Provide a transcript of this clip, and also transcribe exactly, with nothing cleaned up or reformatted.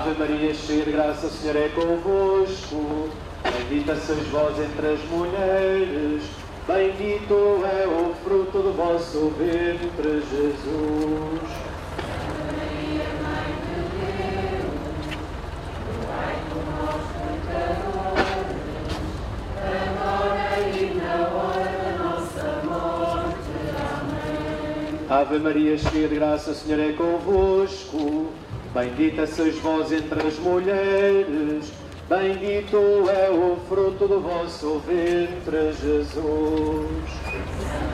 Ave Maria, cheia de graça, o Senhor é convosco. Bendita sois vós entre as mulheres, bendito é o fruto do vosso ventre, Jesus. Maria, Mãe de Deus, rogai por nós, pecadores, agora e na hora da nossa morte. Amém. Ave Maria, cheia de graça, o Senhor é convosco. Bendita sois vós entre as mulheres, bendito é o fruto do vosso ventre, Jesus.